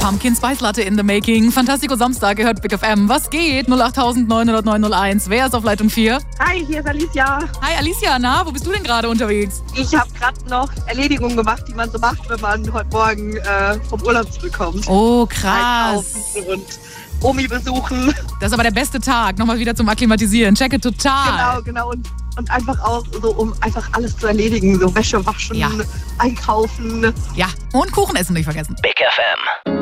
Pumpkin Spice Latte in the making. Fantastico Samstag, gehört Big FM. Was geht? 08000 900 901. Wer ist auf Leitung 4? Hi, hier ist Alicia. Hi Alicia, na, wo bist du denn gerade unterwegs? Ich habe gerade noch Erledigungen gemacht, die man so macht, wenn man heute Morgen vom Urlaub zurückkommt. Oh, krass. Einkaufen und Omi besuchen. Das ist aber der beste Tag, nochmal wieder zum Akklimatisieren. Checke total. Genau. Und einfach auch so, um einfach alles zu erledigen. So Wäsche waschen, Ja. einkaufen. Ja, und Kuchen essen nicht vergessen. Big FM.